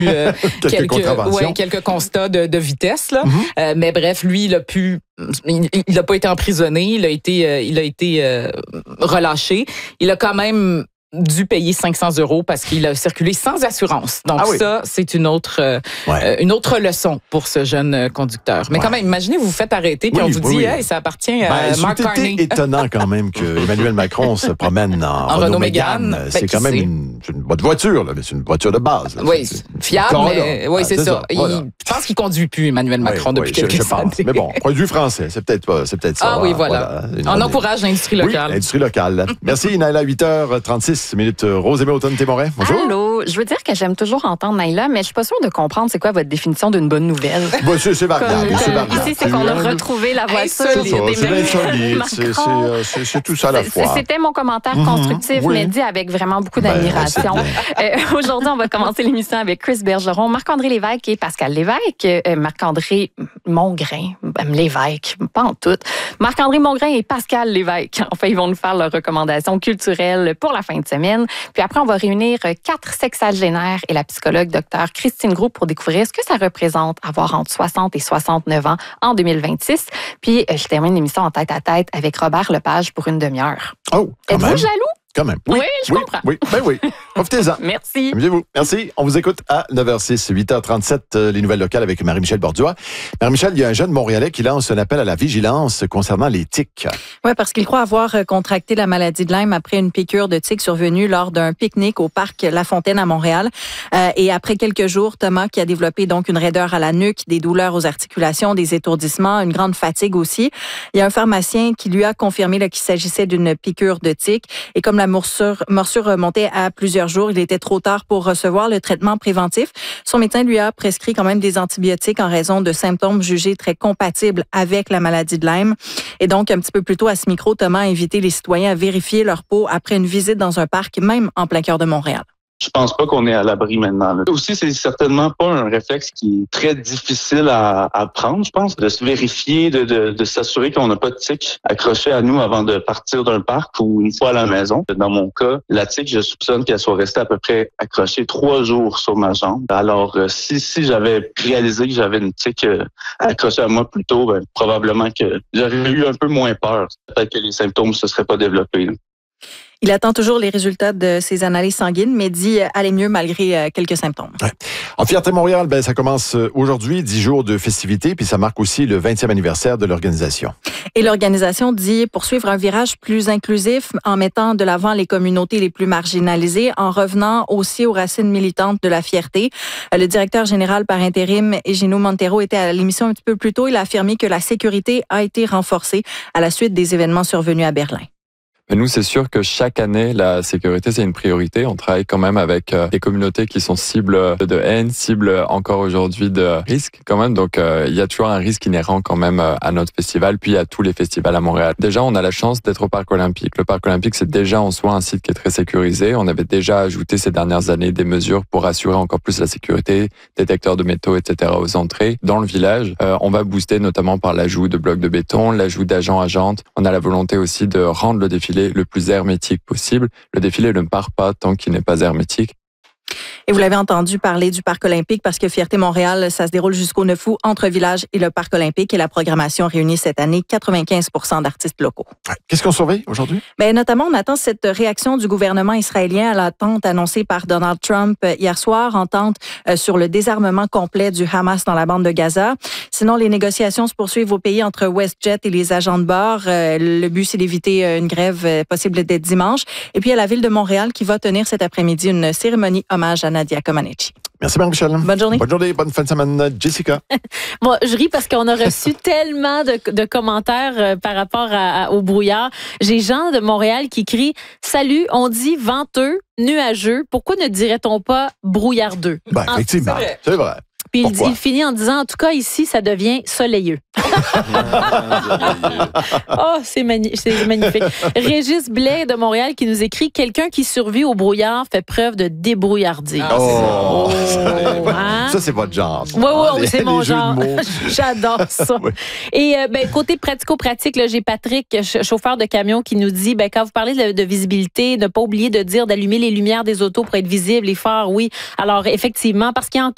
quelques constats de vitesse. Là. Mais bref, lui, il a pas été emprisonné, il a été relâché. Il a quand même dû payer 500 € parce qu'il a circulé sans assurance. Donc ça, c'est une autre leçon pour ce jeune conducteur. Mais quand même, imaginez, vous vous faites arrêter puis on vous dit hey, ça appartient à Mark Carney. C'est étonnant quand même que Emmanuel Macron se promène en Renault Mégane. C'est quand même une bonne voiture, là, mais c'est une voiture de base. Là. Oui, fiable, mais c'est ça. Voilà. Je pense qu'il conduit plus Emmanuel Macron depuis quelques années. Mais bon, produit français, c'est peut-être ça. Ah oui, voilà. On encourage l'industrie locale. Oui, l'industrie locale. Merci, Naila, 8h36. Rose Aimée Automne-Témorin, bonjour. Allô, je veux dire que j'aime toujours entendre Naila, mais je suis pas sûre de comprendre c'est quoi votre définition d'une bonne nouvelle. C'est variable. Ici, c'est qu'on a retrouvé la voiture. C'est tout ça à la fois. C'était mon commentaire constructif, mais dit avec vraiment beaucoup d'admiration. Aujourd'hui, on va commencer l'émission avec Chris Bergeron, Marc-André Lévesque et Pascal Lévesque. Marc-André Mongrain, Lévesque, pas en tout. Marc-André Mongrain et Pascal Lévesque. Enfin, ils vont nous faire leurs recommandations culturelles pour la fin de semaine. Puis après, on va réunir 4 sexagénaires et la psychologue Dr Christine Groux pour découvrir ce que ça représente avoir entre 60 et 69 ans en 2026. Puis je termine l'émission en tête-à-tête avec Robert Lepage pour une demi-heure. Oh, êtes-vous jaloux? Quand même. Oui, je comprends. Oui. Profitez-en. Merci. Amusez-vous. Merci. On vous écoute à 9h06, 8h37, les nouvelles locales avec Marie-Michel Bordua. Marie-Michel, il y a un jeune Montréalais qui lance un appel à la vigilance concernant les tiques. Oui, parce qu'il croit avoir contracté la maladie de Lyme après une piqûre de tique survenue lors d'un pique-nique au parc La Fontaine à Montréal. Et après quelques jours, Thomas, qui a développé donc une raideur à la nuque, des douleurs aux articulations, des étourdissements, une grande fatigue aussi. Il y a un pharmacien qui lui a confirmé qu'il s'agissait d'une piqûre de tique. Et comme la morsure remontait à plusieurs jours, il était trop tard pour recevoir le traitement préventif. Son médecin lui a prescrit quand même des antibiotiques en raison de symptômes jugés très compatibles avec la maladie de Lyme. Et donc, un petit peu plus tôt à ce micro, Thomas a invité les citoyens à vérifier leur peau après une visite dans un parc, même en plein cœur de Montréal. Je pense pas qu'on est à l'abri maintenant. Là. Aussi, c'est certainement pas un réflexe qui est très difficile à prendre, je pense, de se vérifier, de s'assurer qu'on n'a pas de tique accrochée à nous avant de partir d'un parc ou une fois à la maison. Dans mon cas, la tique, je soupçonne qu'elle soit restée à peu près accrochée 3 jours sur ma jambe. Alors, si j'avais réalisé que j'avais une tique accrochée à moi plus tôt, probablement que j'aurais eu un peu moins peur. Peut-être que les symptômes se seraient pas développés. Là. Il attend toujours les résultats de ses analyses sanguines, mais dit aller mieux malgré quelques symptômes. Ouais. En Fierté Montréal, ça commence aujourd'hui, 10 jours de festivités, puis ça marque aussi le 20e anniversaire de l'organisation. Et l'organisation dit poursuivre un virage plus inclusif en mettant de l'avant les communautés les plus marginalisées, en revenant aussi aux racines militantes de la fierté. Le directeur général par intérim, Gino Montero, était à l'émission un petit peu plus tôt. Il a affirmé que la sécurité a été renforcée à la suite des événements survenus à Berlin. Mais nous, c'est sûr que chaque année, la sécurité, c'est une priorité. On travaille quand même avec des communautés qui sont cibles de haine, cibles encore aujourd'hui de risque quand même. Donc, il y a toujours un risque inhérent quand même à notre festival, puis à tous les festivals à Montréal. Déjà, on a la chance d'être au Parc olympique. Le Parc olympique, c'est déjà en soi un site qui est très sécurisé. On avait déjà ajouté ces dernières années des mesures pour assurer encore plus la sécurité, détecteurs de métaux, etc. aux entrées. Dans le village, on va booster notamment par l'ajout de blocs de béton, l'ajout d'agents-agentes. On a la volonté aussi de rendre le défilé le plus hermétique possible. Le défilé ne part pas tant qu'il n'est pas hermétique. Et vous l'avez entendu parler du Parc olympique parce que Fierté Montréal, ça se déroule jusqu'au 9 août entre Village et le Parc olympique et la programmation réunit cette année 95% d'artistes locaux. Qu'est-ce qu'on surveille aujourd'hui? Notamment, on attend cette réaction du gouvernement israélien à l'attente annoncée par Donald Trump hier soir, entente sur le désarmement complet du Hamas dans la bande de Gaza. Sinon, les négociations se poursuivent au pays entre WestJet et les agents de bord. Le but, c'est d'éviter une grève possible dès dimanche. Et puis, il y a la Ville de Montréal qui va tenir cet après-midi une cérémonie hommage à Nadia Comaneci. Merci Marie-Michel. Bonne journée. Bonne journée, bonne fin de semaine. Jessica. Moi, je ris parce qu'on a reçu tellement de commentaires par rapport au brouillard. J'ai Jean de Montréal qui crie « Salut, on dit venteux, nuageux. Pourquoi ne dirait-on pas brouillardeux? » Effectivement, c'est vrai. Puis il finit en disant, en tout cas, ici, ça devient soleilleux. Oh, c'est magnifique. Régis Blais de Montréal qui nous écrit, quelqu'un qui survit au brouillard fait preuve de débrouillardise. Ça, c'est votre genre. Oui, c'est mon genre. J'adore ça. Oui. Et côté pratico-pratique, là, j'ai Patrick, chauffeur de camion, qui nous dit, quand vous parlez de visibilité, ne pas oublier de dire d'allumer les lumières des autos pour être visible, les phares, oui. Alors, effectivement, parce qu'il y a